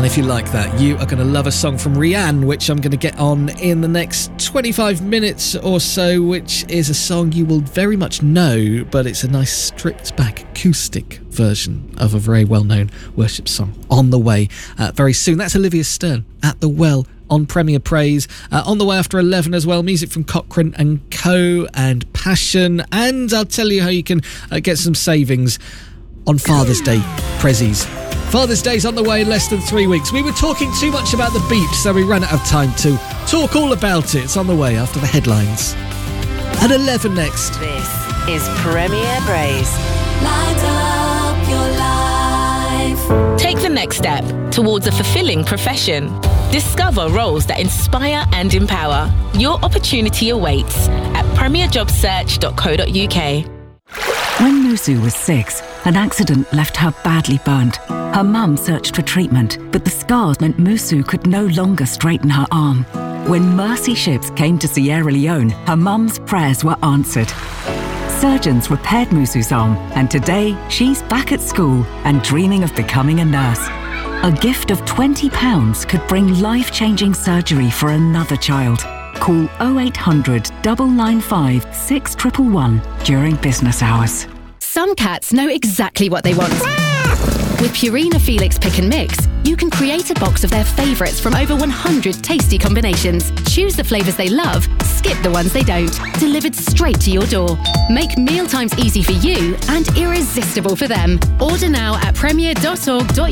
And if you like that, you are going to love a song from Rihanna, which I'm going to get on in the next 25 minutes or so, which is a song you will very much know, but it's a nice stripped-back acoustic version of a very well-known worship song on the way very soon. That's Olivia Stern, At the Well, on Premier Praise. On the way after 11 as well, music from Cochrane and Co. and Passion. And I'll tell you how you can get some savings on Father's Day prezzies. Father's Day's on the way in less than 3 weeks. We were talking too much about the beeps, so we ran out of time to talk all about it. It's on the way after the headlines. At 11 next. This is Premier Praise. Light up your life. Take the next step towards a fulfilling profession. Discover roles that inspire and empower. Your opportunity awaits at premierjobsearch.co.uk. When Musu was 6, an accident left her badly burnt. Her mum searched for treatment, but the scars meant Musu could no longer straighten her arm. When Mercy Ships came to Sierra Leone, her mum's prayers were answered. Surgeons repaired Musu's arm, and today she's back at school and dreaming of becoming a nurse. A gift of £20 could bring life-changing surgery for another child. Call 0800 995 6111 during business hours. Some cats know exactly what they want. With Purina Felix Pick and Mix, you can create a box of their favourites from over 100 tasty combinations. Choose the flavours they love, skip the ones they don't. Delivered straight to your door. Make mealtimes easy for you and irresistible for them. Order now at premier.org.uk.